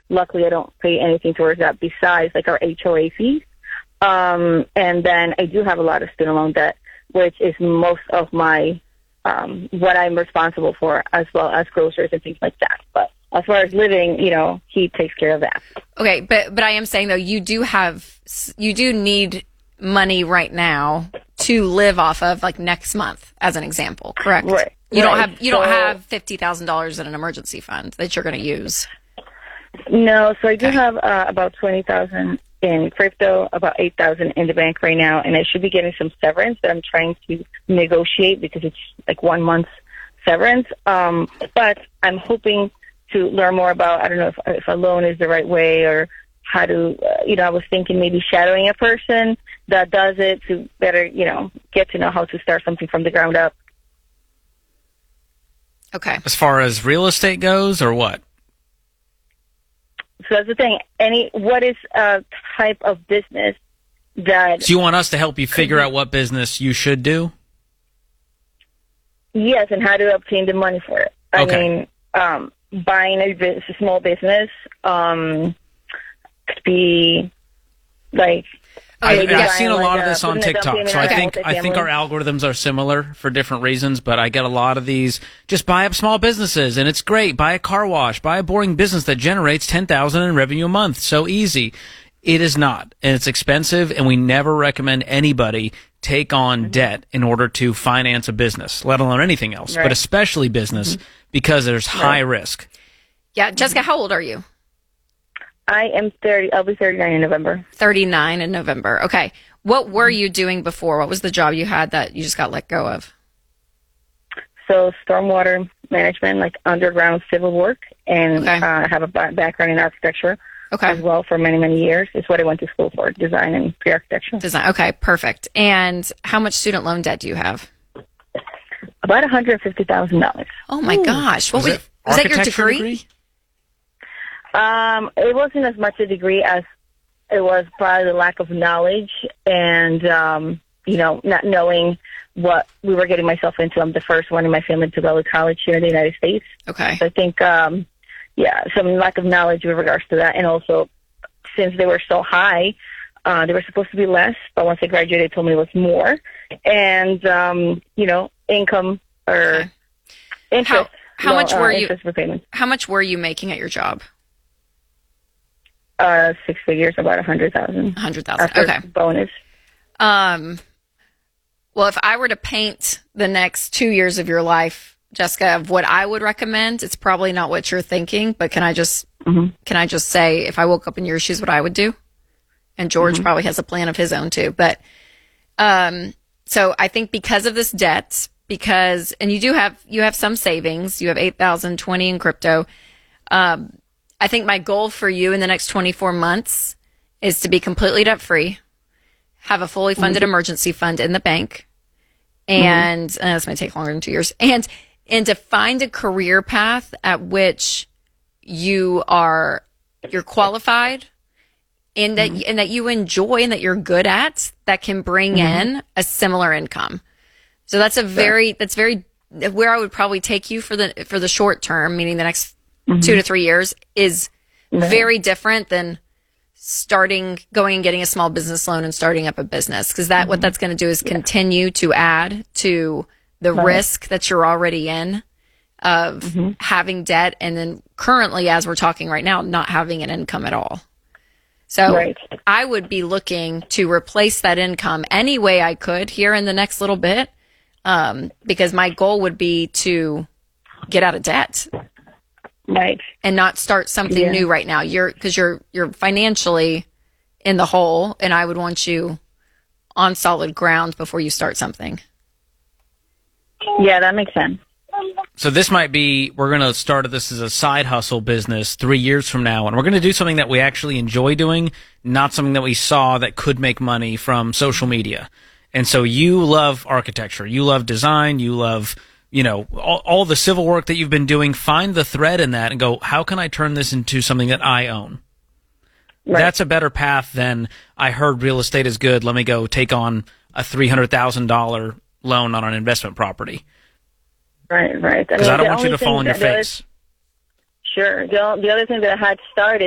luckily I don't pay anything towards that besides like our HOA fees. And then I do have a lot of student loan debt, which is most of my what I'm responsible for, as well as groceries and things like that. But as far as living, he takes care of that. Okay, but I am saying though, you do need money right now to live off of, like next month, as an example, correct? Right. You don't have $50,000 in an emergency fund that you're going to use. No, so I do have about $20,000 in crypto, about $8,000 in the bank right now, and I should be getting some severance that I'm trying to negotiate because it's like 1 month severance. But I'm hoping to learn more about, I don't know if a loan is the right way or how to, I was thinking maybe shadowing a person that does it to better, get to know how to start something from the ground up. Okay. As far as real estate goes, or what? So that's the thing. What is a type of business that... So you want us to help you figure out what business you should do? Yes, and how to obtain the money for it. Okay. I mean, buying a small business could be like... I've seen a lot of this on TikTok, so I think our algorithms are similar for different reasons, but I get a lot of these, just buy up small businesses, and it's great. Buy a car wash. Buy a boring business that generates $10,000 in revenue a month. So easy. It is not, and it's expensive, and we never recommend anybody take on debt in order to finance a business, let alone anything else, but especially business, because there's high risk. Yeah. Jessica, how old are you? I am 30. I'll be 39 in November. 39 in November. Okay. What were you doing before? What was the job you had that you just got let go of? So stormwater management, like underground civil work, and I have a background in architecture as well for many, many years. It's what I went to school for, design and pre-architecture. Design. Okay, perfect. And how much student loan debt do you have? About $150,000. Oh my gosh. What was that your degree? It wasn't as much a degree as it was probably the lack of knowledge and, not knowing what we were getting myself into. I'm the first one in my family to go to college here in the United States. Okay. So I think, some lack of knowledge with regards to that. And also, since they were so high, they were supposed to be less, but once I graduated, they told me it was more. And, income or interest. How much were you? Interest repayment. How much were you making at your job? 6 figures, about $100,000. $100,000. Okay. Bonus. Well, if I were to paint the next 2 years of your life, Jessica, of what I would recommend, it's probably not what you're thinking. But can I just say, if I woke up in your shoes, what I would do? And George probably has a plan of his own too. But so I think because of this debt, and you have some savings, you have $8,020 in crypto. I think my goal for you in the next 24 months is to be completely debt free, have a fully funded emergency fund in the bank, and this might take longer than 2 years, and to find a career path at which you're qualified and that you enjoy and that you're good at, that can bring in a similar income. So that's that's very where I would probably take you for the short term, meaning the next 2 to 3 years, is very different than going and getting a small business loan and starting up a business. Because what that's going to do is continue to add to the risk that you're already in of having debt. And then currently, as we're talking right now, not having an income at all. So I would be looking to replace that income any way I could here in the next little bit. Because my goal would be to get out of debt. Right. And not start something new right now. You're financially in the hole, and I would want you on solid ground before you start something. Yeah, that makes sense. So this might be, we're going to start this as a side hustle business 3 years from now, and we're going to do something that we actually enjoy doing, not something that we saw that could make money from social media. And so you love architecture, you love design, you love all the civil work that you've been doing. Find the thread in that and go, how can I turn this into something that I own? Right. That's a better path than, I heard real estate is good, let me go take on a $300,000 loan on an investment property. Right. Because I don't want you to fall on your face. Sure. The other thing that I had started